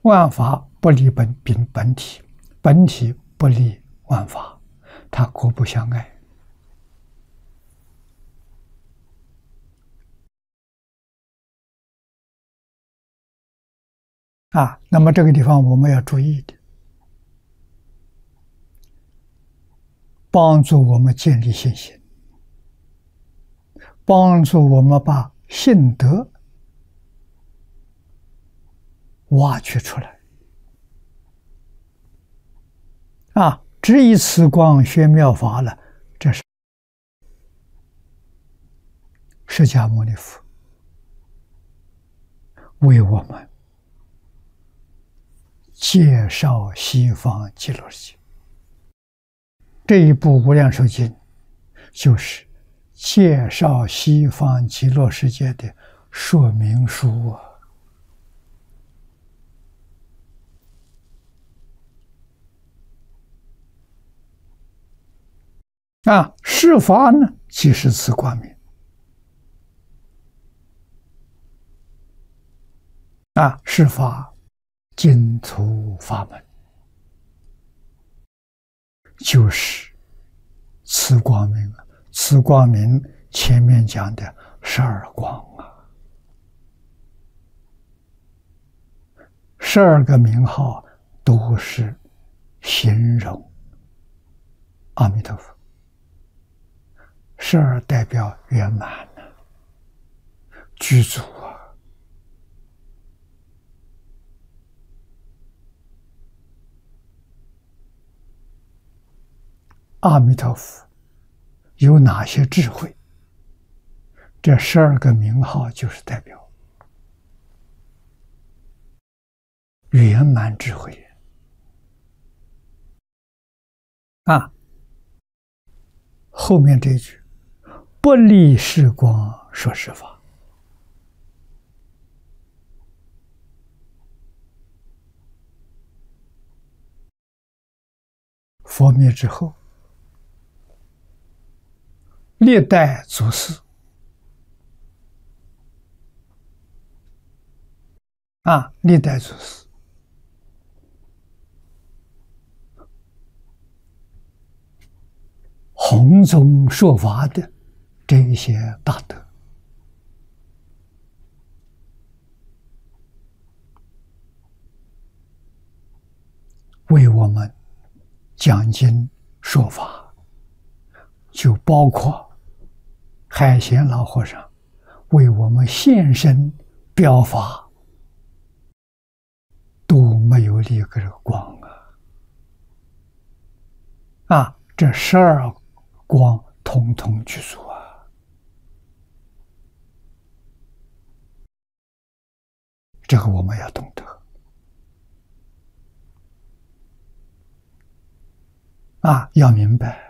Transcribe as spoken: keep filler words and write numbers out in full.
万法不离本本本体，本体不离万法，它各不相碍。啊，那么这个地方我们要注意的，帮助我们建立信心，帮助我们把信德挖掘出来。啊，只以此光学妙法了，这是释迦牟尼佛为我们介绍西方极乐世界。这一部《无量寿经》就是介绍西方极乐世界的说明书啊！啊，释法呢，即是此光明。啊，释法净土法门，就是此光明啊！此光明前面讲的十二光啊，十二个名号都是形容阿弥陀佛，十二代表圆满呢，具足啊。阿弥陀佛有哪些智慧？这十二个名号就是代表圆满智慧啊！后面这一句“不离世光说实法”，佛灭之后，历代祖师啊，历代祖师弘宗说法的这一些大德，为我们讲经说法，就包括海贤老和尚为我们现身表法，都没有离个这个光啊！啊，这十二光统统具足啊！这个我们要懂得啊，要明白。